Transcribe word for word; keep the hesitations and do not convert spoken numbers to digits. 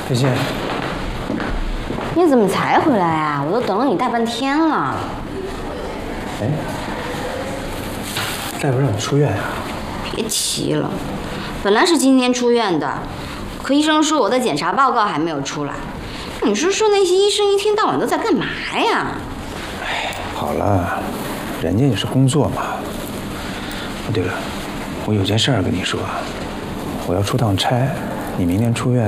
菲心， 你怎么才回来啊？我都等了你大半天了。 哎，大夫让你出院呀？ 别提了，本来是今天出院的，可医生说我的检查报告还没有出来。你说说那些医生一天到晚都在干嘛呀？ 哎，好了，人家也是工作嘛。哦，对了，我有件事儿跟你说，我要出趟差，你明天出院。